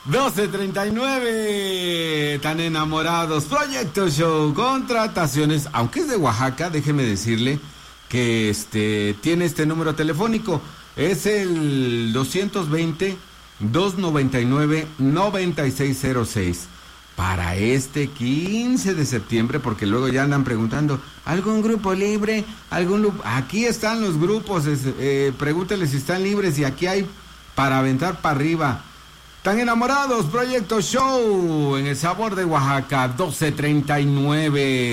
12:39, tan enamorados. Proyecto Show, contrataciones. Aunque es de Oaxaca, déjeme decirle que tiene este número telefónico. Es el 220-299-9606. Para este 15 de septiembre, porque luego ya andan preguntando, ¿algún grupo libre? Aquí están los grupos, pregúntele si están libres y aquí hay para aventar para arriba. Tan enamorados, Proyecto Show, en el sabor de Oaxaca, 12:39.